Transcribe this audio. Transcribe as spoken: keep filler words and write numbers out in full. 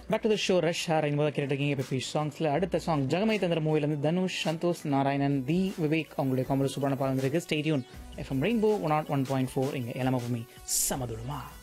Back to the show rush hour என்பதை கேட்டிருக்கீங்க இப்போ சாங்ஸில் அடுத்த சாங் ஜெகமை தந்திர மூவிலேருந்து தனுஷ் சந்தோஷ் நாராயணன் தி விவேக் அவங்களுடைய காமெடி சூப்பரான பாடம் இருக்கு. ஸ்டேடியூன் FM rainbow one not one point four இங்கே எல்லாமே சமதுடுமா.